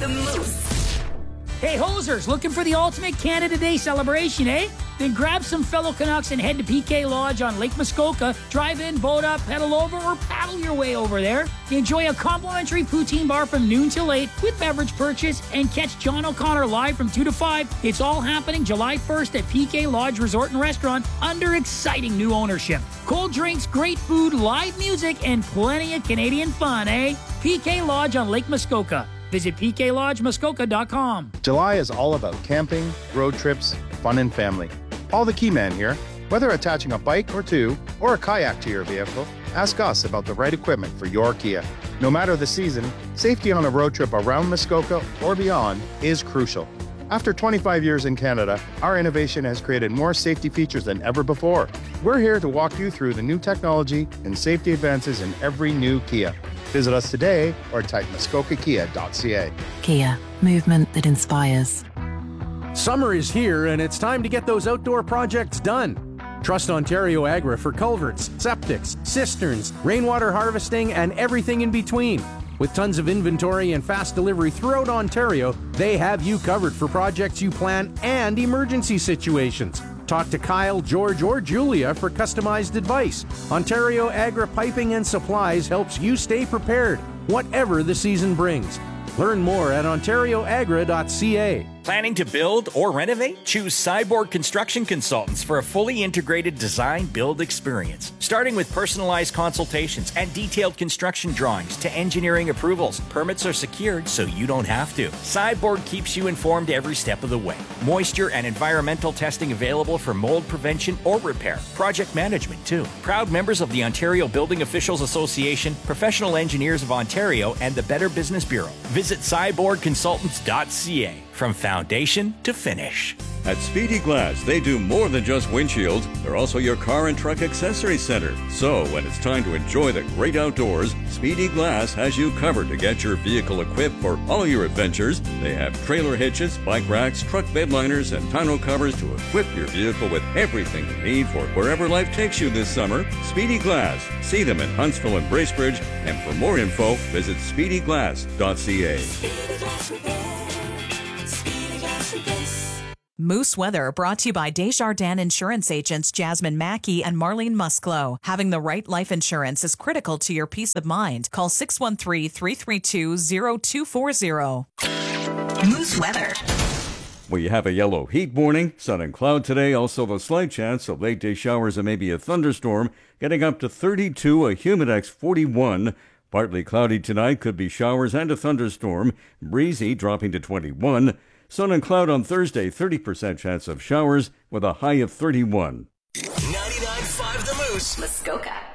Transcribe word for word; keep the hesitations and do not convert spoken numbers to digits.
The Moose. Hey, hosers, looking for the ultimate Canada Day celebration, eh? Then grab some fellow Canucks and head to P K Lodge on Lake Muskoka. Drive in, boat up, pedal over, or paddle your way over there. Enjoy a complimentary poutine bar from noon till eight with beverage purchase and catch John O'Connor live from two to five. It's all happening July first at P K Lodge Resort and Restaurant under exciting new ownership. Cold drinks, great food, live music, and plenty of Canadian fun, eh? P K Lodge on Lake Muskoka. Visit p k lodge muskoka dot com. July is all about camping, road trips, fun and family. Paul the Keyman here. Whether attaching a bike or two or a kayak to your vehicle, ask us about the right equipment for your Kia. No matter the season, safety on a road trip around Muskoka or beyond is crucial. After twenty-five years in Canada, our innovation has created more safety features than ever before. We're here to walk you through the new technology and safety advances in every new Kia. Visit us today or type muskoka kia dot c a. Kia, movement that inspires. Summer is here and it's time to get those outdoor projects done. Trust Ontario Agra for culverts, septics, cisterns, rainwater harvesting, and everything in between. With tons of inventory and fast delivery throughout Ontario, they have you covered for projects you plan and emergency situations. Talk to Kyle, George, or Julia for customized advice. Ontario Agra Piping and Supplies helps you stay prepared, whatever the season brings. Learn more at ontario agra dot c a. Planning to build or renovate? Choose Cyborg Construction Consultants for a fully integrated design-build experience. Starting with personalized consultations and detailed construction drawings to engineering approvals. Permits are secured so you don't have to. Cyborg keeps you informed every step of the way. Moisture and environmental testing available for mold prevention or repair. Project management too. Proud members of the Ontario Building Officials Association, Professional Engineers of Ontario, and the Better Business Bureau. Visit cyborg consultants dot c a. From foundation to finish. At Speedy Glass, they do more than just windshields. They're also your car and truck accessory center. So when it's time to enjoy the great outdoors, Speedy Glass has you covered to get your vehicle equipped for all your adventures. They have trailer hitches, bike racks, truck bed liners, and tonneau covers to equip your vehicle with everything you need for wherever life takes you this summer. Speedy Glass. See them in Huntsville and Bracebridge. And for more info, visit speedy glass dot c a. Moose Weather brought to you by Desjardins Insurance Agents Jasmine Mackey and Marlene Musklo. Having the right life insurance is critical to your peace of mind. Call six one three, three three two, zero two four zero. Moose Weather. We have a yellow heat warning, sun and cloud today, also a slight chance of late day showers and maybe a thunderstorm, getting up to thirty-two, a humidex forty-one. Partly cloudy tonight, could be showers and a thunderstorm, breezy dropping to twenty-one. Sun and cloud on Thursday, thirty percent chance of showers with a high of thirty-one. ninety-nine point five The Moose, Muskoka.